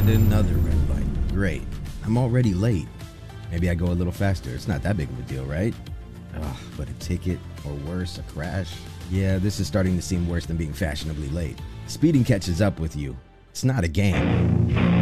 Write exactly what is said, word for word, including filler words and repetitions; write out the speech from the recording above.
Another red light. Great. I'm already late. Maybe I go a little faster. It's not that big of a deal, right? Ugh, but a ticket, or worse, a crash. Yeah, this is starting to seem worse than being fashionably late. Speeding catches up with you. It's not a game.